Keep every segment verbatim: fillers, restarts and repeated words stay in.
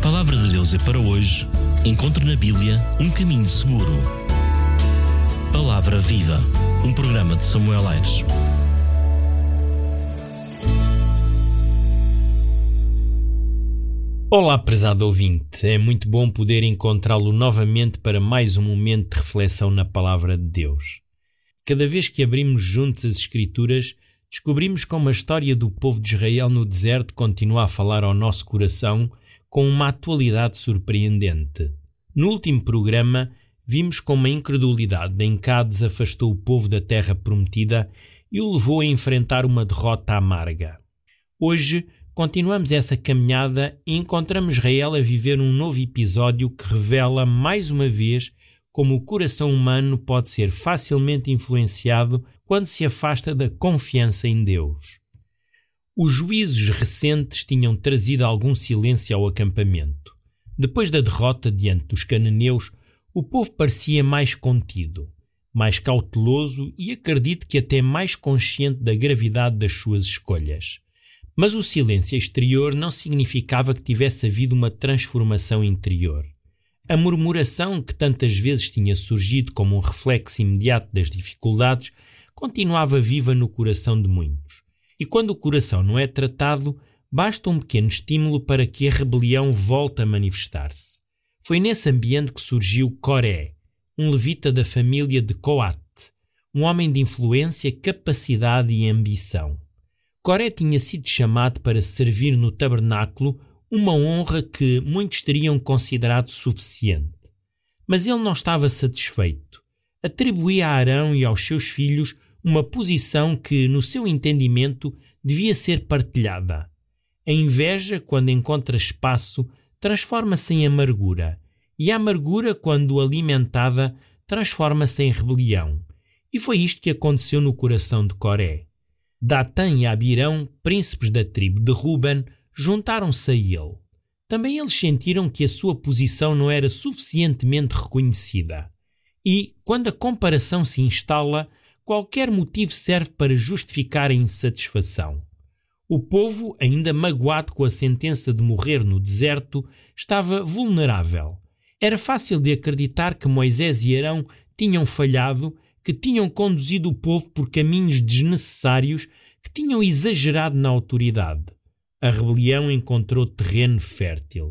Palavra de Deus é para hoje. Encontre na Bíblia um caminho seguro. Palavra Viva, um programa de Samuel Aires. Olá, prezado ouvinte. É muito bom poder encontrá-lo novamente para mais um momento de reflexão na Palavra de Deus. Cada vez que abrimos juntos as Escrituras, descobrimos como a história do povo de Israel no deserto continua a falar ao nosso coração com uma atualidade surpreendente. No último programa, vimos como a incredulidade de Encades afastou o povo da terra prometida e o levou a enfrentar uma derrota amarga. Hoje, continuamos essa caminhada e encontramos Israel a viver um novo episódio que revela mais uma vez como o coração humano pode ser facilmente influenciado quando se afasta da confiança em Deus. Os juízos recentes tinham trazido algum silêncio ao acampamento. Depois da derrota diante dos cananeus, o povo parecia mais contido, mais cauteloso e acredito que até mais consciente da gravidade das suas escolhas. Mas o silêncio exterior não significava que tivesse havido uma transformação interior. A murmuração, que tantas vezes tinha surgido como um reflexo imediato das dificuldades, continuava viva no coração de muitos. E quando o coração não é tratado, basta um pequeno estímulo para que a rebelião volte a manifestar-se. Foi nesse ambiente que surgiu Coré, um levita da família de Coate, um homem de influência, capacidade e ambição. Coré tinha sido chamado para servir no tabernáculo, uma honra que muitos teriam considerado suficiente. Mas ele não estava satisfeito. Atribuía a Arão e aos seus filhos uma posição que, no seu entendimento, devia ser partilhada. A inveja, quando encontra espaço, transforma-se em amargura, e a amargura, quando alimentada, transforma-se em rebelião. E foi isto que aconteceu no coração de Coré. Datã e Abirão, príncipes da tribo de Ruben, juntaram-se a ele. Também eles sentiram que a sua posição não era suficientemente reconhecida. E, quando a comparação se instala, qualquer motivo serve para justificar a insatisfação. O povo, ainda magoado com a sentença de morrer no deserto, estava vulnerável. Era fácil de acreditar que Moisés e Arão tinham falhado, que tinham conduzido o povo por caminhos desnecessários, que tinham exagerado na autoridade. A rebelião encontrou terreno fértil.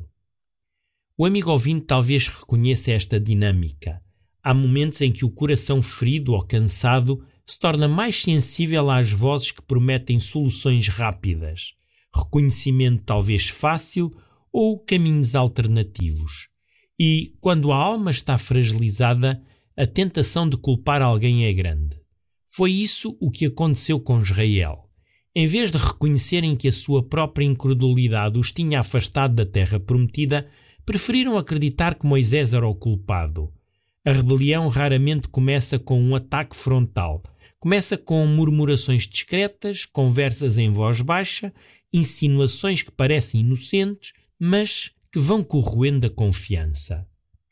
O amigo ouvinte talvez reconheça esta dinâmica. Há momentos em que o coração ferido ou cansado se torna mais sensível às vozes que prometem soluções rápidas, reconhecimento talvez fácil ou caminhos alternativos. E, quando a alma está fragilizada, a tentação de culpar alguém é grande. Foi isso o que aconteceu com Israel. Em vez de reconhecerem que a sua própria incredulidade os tinha afastado da terra prometida, preferiram acreditar que Moisés era o culpado. A rebelião raramente começa com um ataque frontal. Começa com murmurações discretas, conversas em voz baixa, insinuações que parecem inocentes, mas que vão corroendo a confiança.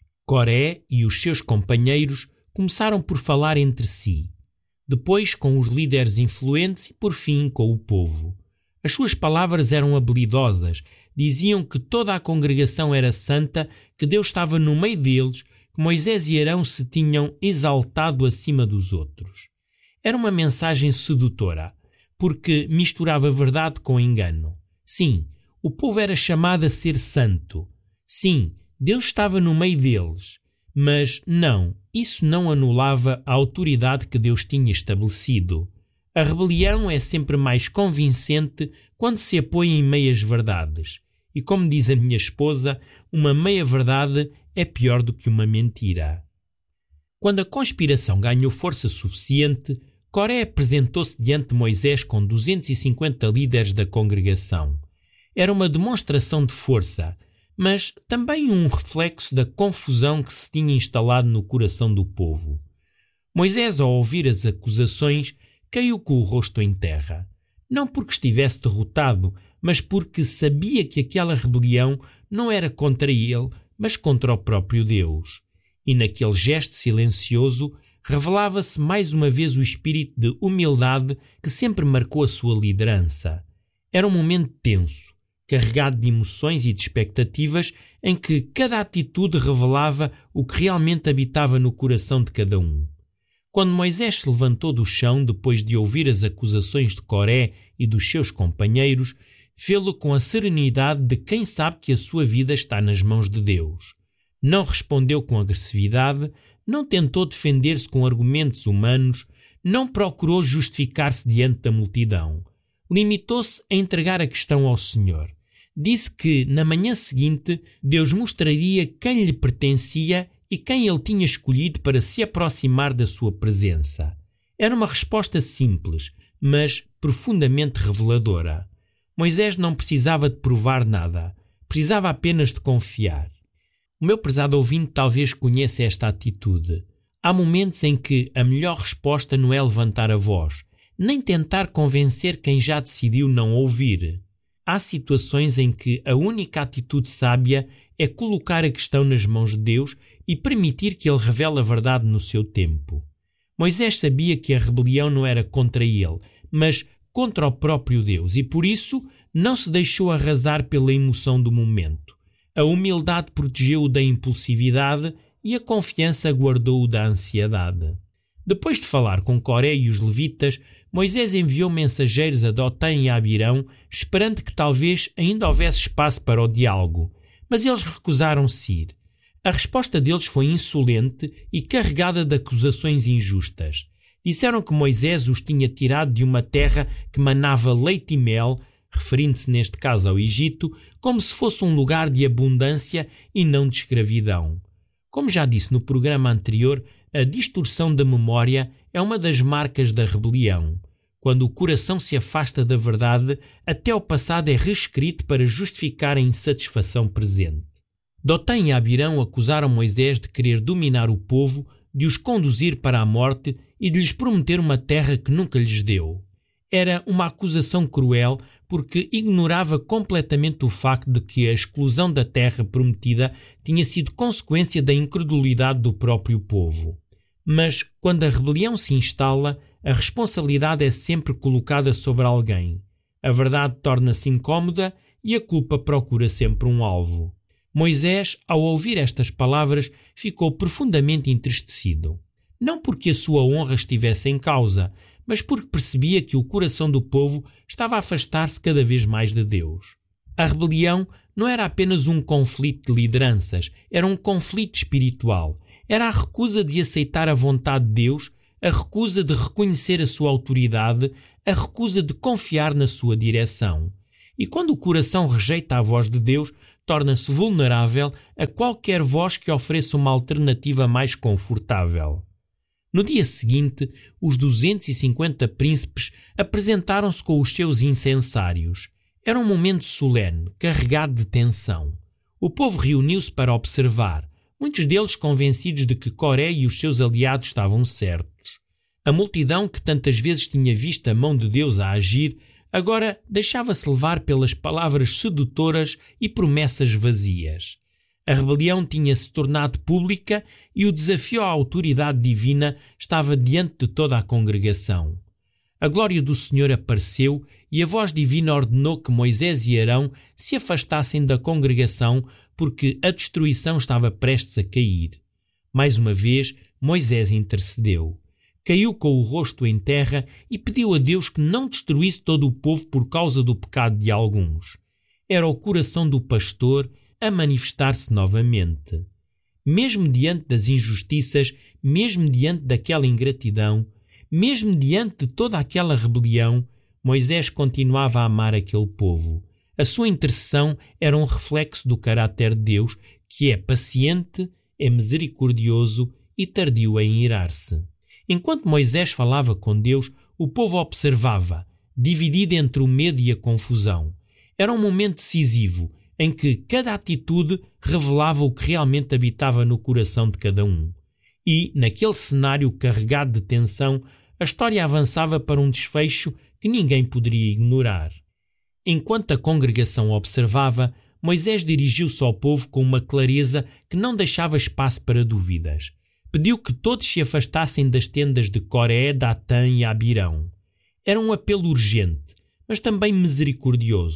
Coré e os seus companheiros começaram por falar entre si, depois com os líderes influentes e, por fim, com o povo. As suas palavras eram habilidosas, diziam que toda a congregação era santa, que Deus estava no meio deles, que Moisés e Arão se tinham exaltado acima dos outros. Era uma mensagem sedutora, porque misturava verdade com engano. Sim, o povo era chamado a ser santo. Sim, Deus estava no meio deles. Mas não, isso não anulava a autoridade que Deus tinha estabelecido. A rebelião é sempre mais convincente quando se apoia em meias-verdades. E como diz a minha esposa, uma meia-verdade é pior do que uma mentira. Quando a conspiração ganhou força suficiente, Coré apresentou-se diante de Moisés com duzentos e cinquenta líderes da congregação. Era uma demonstração de força, mas também um reflexo da confusão que se tinha instalado no coração do povo. Moisés, ao ouvir as acusações, caiu com o rosto em terra. Não porque estivesse derrotado, mas porque sabia que aquela rebelião não era contra ele, mas contra o próprio Deus. E naquele gesto silencioso revelava-se mais uma vez o espírito de humildade que sempre marcou a sua liderança. Era um momento tenso. carregado de emoções e de expectativas, em que cada atitude revelava o que realmente habitava no coração de cada um. Quando Moisés se levantou do chão depois de ouvir as acusações de Coré e dos seus companheiros, fê-lo com a serenidade de quem sabe que a sua vida está nas mãos de Deus. Não respondeu com agressividade, não tentou defender-se com argumentos humanos, não procurou justificar-se diante da multidão. Limitou-se a entregar a questão ao Senhor. Disse que, na manhã seguinte, Deus mostraria quem lhe pertencia e quem ele tinha escolhido para se aproximar da sua presença. Era uma resposta simples, mas profundamente reveladora. Moisés não precisava de provar nada, precisava apenas de confiar. O meu prezado ouvinte talvez conheça esta atitude. Há momentos em que a melhor resposta não é levantar a voz, nem tentar convencer quem já decidiu não ouvir. Há situações em que a única atitude sábia é colocar a questão nas mãos de Deus e permitir que Ele revele a verdade no seu tempo. Moisés sabia que a rebelião não era contra ele, mas contra o próprio Deus, e por isso não se deixou arrasar pela emoção do momento. A humildade protegeu-o da impulsividade e a confiança guardou-o da ansiedade. Depois de falar com Coré e os levitas, Moisés enviou mensageiros a Dotã e a Abirão, esperando que talvez ainda houvesse espaço para o diálogo, mas eles recusaram-se ir. A resposta deles foi insolente e carregada de acusações injustas. Disseram que Moisés os tinha tirado de uma terra que manava leite e mel, referindo-se neste caso ao Egito, como se fosse um lugar de abundância e não de escravidão. Como já disse no programa anterior, a distorção da memória é uma das marcas da rebelião. Quando o coração se afasta da verdade, até o passado é reescrito para justificar a insatisfação presente. Dotã e Abirão acusaram Moisés de querer dominar o povo, de os conduzir para a morte e de lhes prometer uma terra que nunca lhes deu. Era uma acusação cruel porque ignorava completamente o facto de que a exclusão da terra prometida tinha sido consequência da incredulidade do próprio povo. Mas, quando a rebelião se instala, a responsabilidade é sempre colocada sobre alguém. A verdade torna-se incômoda e a culpa procura sempre um alvo. Moisés, ao ouvir estas palavras, ficou profundamente entristecido. Não porque a sua honra estivesse em causa, mas porque percebia que o coração do povo estava a afastar-se cada vez mais de Deus. A rebelião não era apenas um conflito de lideranças, era um conflito espiritual. Era a recusa de aceitar a vontade de Deus, a recusa de reconhecer a sua autoridade, a recusa de confiar na sua direção. E quando o coração rejeita a voz de Deus, torna-se vulnerável a qualquer voz que ofereça uma alternativa mais confortável. No dia seguinte, os duzentos e cinquenta príncipes apresentaram-se com os seus incensários. Era um momento solene, carregado de tensão. O povo reuniu-se para observar, muitos deles convencidos de que Coré e os seus aliados estavam certos. A multidão, que tantas vezes tinha visto a mão de Deus a agir, agora deixava-se levar pelas palavras sedutoras e promessas vazias. A rebelião tinha-se tornado pública e o desafio à autoridade divina estava diante de toda a congregação. A glória do Senhor apareceu e a voz divina ordenou que Moisés e Arão se afastassem da congregação porque a destruição estava prestes a cair. Mais uma vez, Moisés intercedeu. Caiu com o rosto em terra e pediu a Deus que não destruísse todo o povo por causa do pecado de alguns. Era o coração do pastor a manifestar-se novamente. Mesmo diante das injustiças, mesmo diante daquela ingratidão, mesmo diante de toda aquela rebelião, Moisés continuava a amar aquele povo. A sua intercessão era um reflexo do caráter de Deus, que é paciente, é misericordioso e tardio em irar-se. Enquanto Moisés falava com Deus, o povo observava, dividido entre o medo e a confusão. Era um momento decisivo, em que cada atitude revelava o que realmente habitava no coração de cada um. E, naquele cenário carregado de tensão, a história avançava para um desfecho que ninguém poderia ignorar. Enquanto a congregação observava, Moisés dirigiu-se ao povo com uma clareza que não deixava espaço para dúvidas. Pediu que todos se afastassem das tendas de Coré, Datã e Abirão. Era um apelo urgente, mas também misericordioso.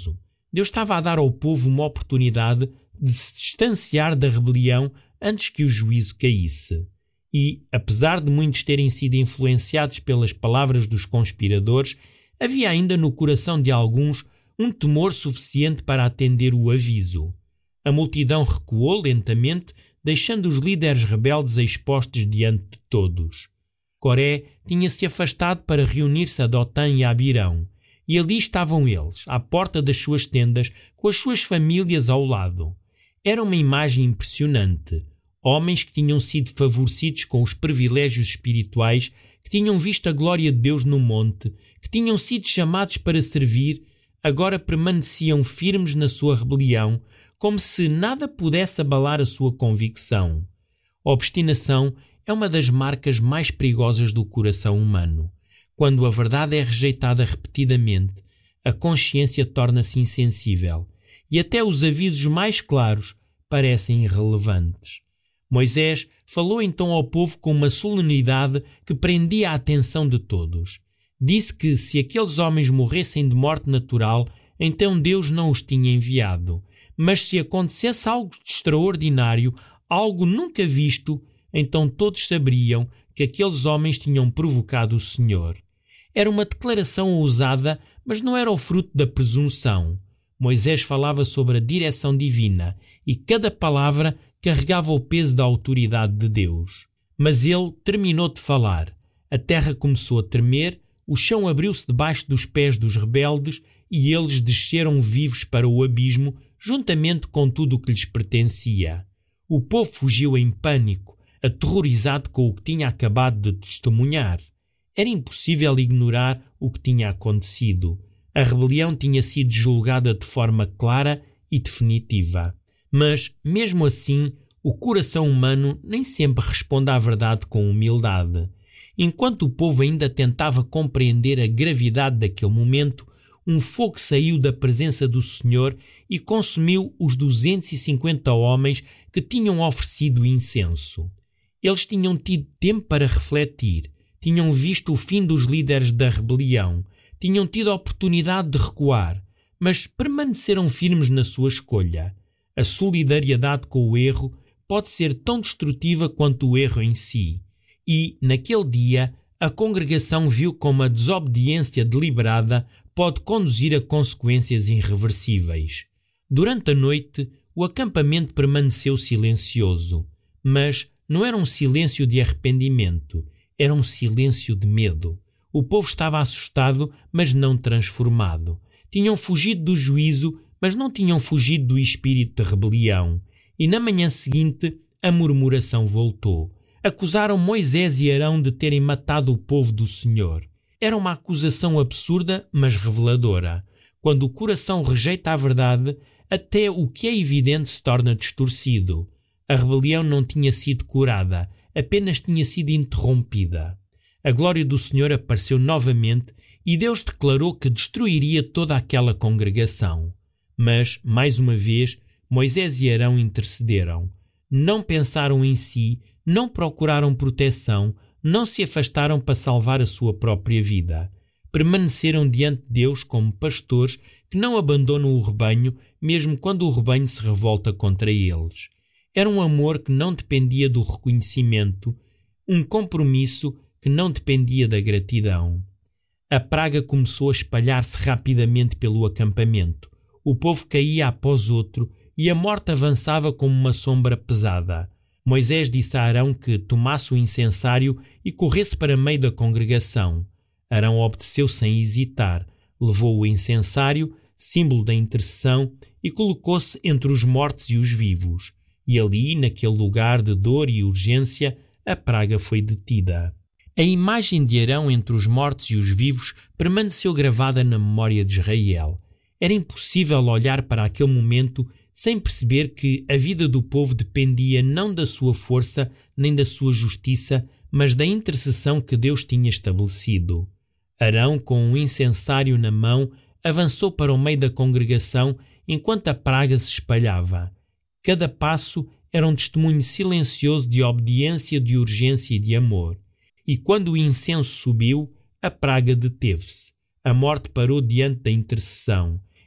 Deus estava a dar ao povo uma oportunidade de se distanciar da rebelião antes que o juízo caísse. E, apesar de muitos terem sido influenciados pelas palavras dos conspiradores, havia ainda no coração de alguns um temor suficiente para atender o aviso. A multidão recuou lentamente, deixando os líderes rebeldes expostos diante de todos. Coré tinha-se afastado para reunir-se a Dotã e a Abirão, e ali estavam eles, à porta das suas tendas, com as suas famílias ao lado. Era uma imagem impressionante. Homens que tinham sido favorecidos com os privilégios espirituais, que tinham visto a glória de Deus no monte, que tinham sido chamados para servir, agora permaneciam firmes na sua rebelião, como se nada pudesse abalar a sua convicção. A obstinação é uma das marcas mais perigosas do coração humano. Quando a verdade é rejeitada repetidamente, a consciência torna-se insensível e até os avisos mais claros parecem irrelevantes. Moisés falou então ao povo com uma solenidade que prendia a atenção de todos. Disse que se aqueles homens morressem de morte natural, então Deus não os tinha enviado. Mas se acontecesse algo de extraordinário, algo nunca visto, então todos saberiam que aqueles homens tinham provocado o Senhor. Era uma declaração ousada, mas não era o fruto da presunção. Moisés falava sobre a direção divina e cada palavra carregava o peso da autoridade de Deus. Mas ele terminou de falar. A terra começou a tremer, o chão abriu-se debaixo dos pés dos rebeldes e eles desceram vivos para o abismo, juntamente com tudo o que lhes pertencia. O povo fugiu em pânico, aterrorizado com o que tinha acabado de testemunhar. Era impossível ignorar o que tinha acontecido. A rebelião tinha sido julgada de forma clara e definitiva. Mas, mesmo assim, o coração humano nem sempre responde à verdade com humildade. Enquanto o povo ainda tentava compreender a gravidade daquele momento, um fogo saiu da presença do Senhor e consumiu os duzentos e cinquenta homens que tinham oferecido incenso. Eles tinham tido tempo para refletir, tinham visto o fim dos líderes da rebelião, tinham tido a oportunidade de recuar, mas permaneceram firmes na sua escolha. A solidariedade com o erro pode ser tão destrutiva quanto o erro em si. E, naquele dia, a congregação viu como a desobediência deliberada pode conduzir a consequências irreversíveis. Durante a noite, o acampamento permaneceu silencioso, mas não era um silêncio de arrependimento, era um silêncio de medo. O povo estava assustado, mas não transformado. Tinham fugido do juízo, mas não tinham fugido do espírito de rebelião. E na manhã seguinte, a murmuração voltou. Acusaram Moisés e Arão de terem matado o povo do Senhor. Era uma acusação absurda, mas reveladora. Quando o coração rejeita a verdade, até o que é evidente se torna distorcido. A rebelião não tinha sido curada, apenas tinha sido interrompida. A glória do Senhor apareceu novamente e Deus declarou que destruiria toda aquela congregação. Mas, mais uma vez, Moisés e Arão intercederam. Não pensaram em si, não procuraram proteção, não se afastaram para salvar a sua própria vida. Permaneceram diante de Deus como pastores que não abandonam o rebanho, mesmo quando o rebanho se revolta contra eles. Era um amor que não dependia do reconhecimento, um compromisso que não dependia da gratidão. A praga começou a espalhar-se rapidamente pelo acampamento. O povo caía após outro e a morte avançava como uma sombra pesada. Moisés disse a Arão que tomasse o incensário e corresse para meio da congregação. Arão obedeceu sem hesitar, levou o incensário, símbolo da intercessão, e colocou-se entre os mortos e os vivos. E ali, naquele lugar de dor e urgência, a praga foi detida. A imagem de Arão entre os mortos e os vivos permaneceu gravada na memória de Israel. Era impossível olhar para aquele momento sem perceber que a vida do povo dependia não da sua força nem da sua justiça, mas da intercessão que Deus tinha estabelecido. Arão, com um incensário na mão, avançou para o meio da congregação enquanto a praga se espalhava. Cada passo era um testemunho silencioso de obediência, de urgência e de amor. E quando o incenso subiu, a praga deteve-se. A morte parou diante da intercessão.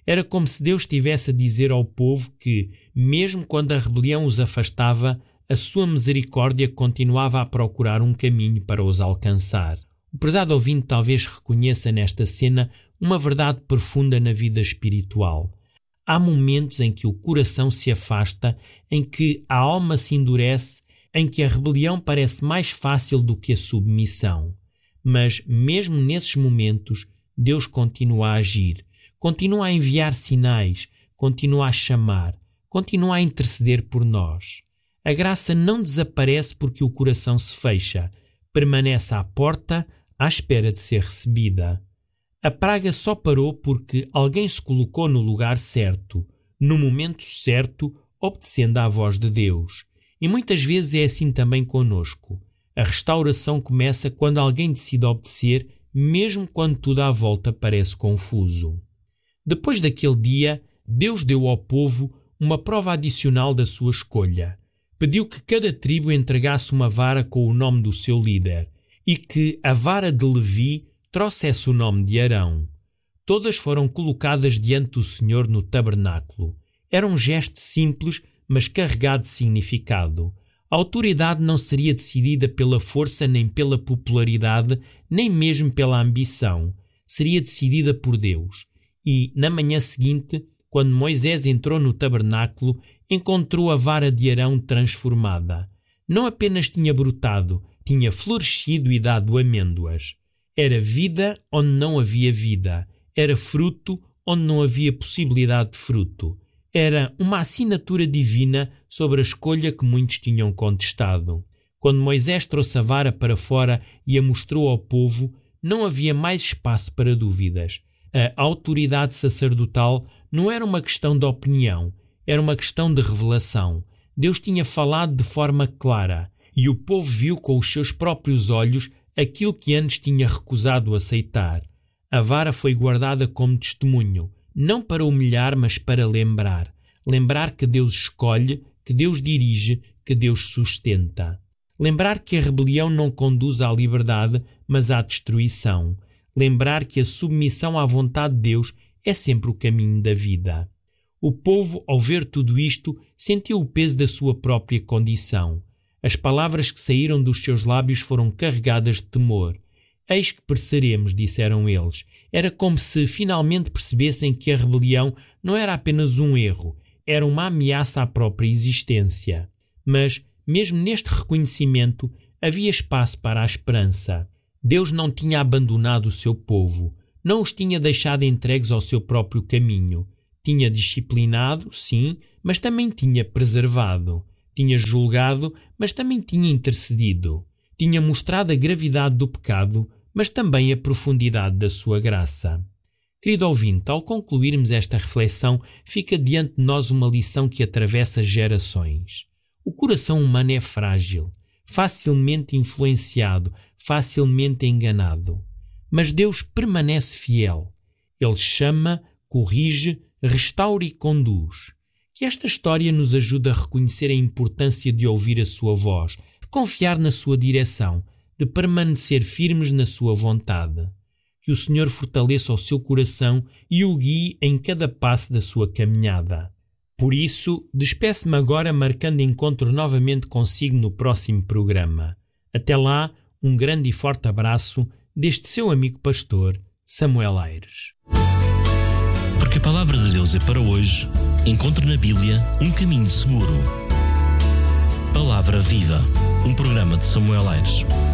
Era como se Deus estivesse a dizer ao povo que, mesmo quando a rebelião os afastava, a sua misericórdia continuava a procurar um caminho para os alcançar. O prezado ouvinte talvez reconheça nesta cena uma verdade profunda na vida espiritual. Há momentos em que o coração se afasta, em que a alma se endurece, em que a rebelião parece mais fácil do que a submissão. Mas, mesmo nesses momentos, Deus continua a agir, continua a enviar sinais, continua a chamar, continua a interceder por nós. A graça não desaparece porque o coração se fecha, permanece à porta à espera de ser recebida. A praga só parou porque alguém se colocou no lugar certo, no momento certo, obedecendo à voz de Deus. E muitas vezes é assim também conosco. A restauração começa quando alguém decide obedecer, mesmo quando tudo à volta parece confuso. Depois daquele dia, Deus deu ao povo uma prova adicional da sua escolha. Pediu que cada tribo entregasse uma vara com o nome do seu líder e que a vara de Levi trouxesse o nome de Arão. Todas foram colocadas diante do Senhor no tabernáculo. Era um gesto simples, mas carregado de significado. A autoridade não seria decidida pela força, nem pela popularidade, nem mesmo pela ambição. Seria decidida por Deus. E, na manhã seguinte, quando Moisés entrou no tabernáculo, encontrou a vara de Arão transformada. Não apenas tinha brotado, tinha florescido e dado amêndoas. Era vida onde não havia vida. Era fruto onde não havia possibilidade de fruto. Era uma assinatura divina sobre a escolha que muitos tinham contestado. Quando Moisés trouxe a vara para fora e a mostrou ao povo, não havia mais espaço para dúvidas. A autoridade sacerdotal não era uma questão de opinião, era uma questão de revelação. Deus tinha falado de forma clara e o povo viu com os seus próprios olhos aquilo que antes tinha recusado aceitar. A vara foi guardada como testemunho, não para humilhar, mas para lembrar. Lembrar que Deus escolhe, que Deus dirige, que Deus sustenta. Lembrar que a rebelião não conduz à liberdade, mas à destruição. Lembrar que a submissão à vontade de Deus é sempre o caminho da vida. O povo, ao ver tudo isto, sentiu o peso da sua própria condição. As palavras que saíram dos seus lábios foram carregadas de temor. Eis que pereceremos, disseram eles. Era como se finalmente percebessem que a rebelião não era apenas um erro, era uma ameaça à própria existência. Mas, mesmo neste reconhecimento, havia espaço para a esperança. Deus não tinha abandonado o seu povo, não os tinha deixado entregues ao seu próprio caminho. Tinha disciplinado, sim, mas também tinha preservado. Tinha julgado, mas também tinha intercedido. Tinha mostrado a gravidade do pecado, mas também a profundidade da sua graça. Querido ouvinte, ao concluirmos esta reflexão, fica diante de nós uma lição que atravessa gerações. O coração humano é frágil, facilmente influenciado, facilmente enganado. Mas Deus permanece fiel. Ele chama, corrige, restaura e conduz. Que esta história nos ajude a reconhecer a importância de ouvir a sua voz, de confiar na sua direção, de permanecer firmes na sua vontade. Que o Senhor fortaleça o seu coração e o guie em cada passo da sua caminhada. Por isso, despeço-me agora marcando encontro novamente consigo no próximo programa. Até lá, um grande e forte abraço deste seu amigo pastor, Samuel Aires. Porque a palavra de Deus é para hoje, encontre na Bíblia um caminho seguro. Palavra Viva, um programa de Samuel Aires.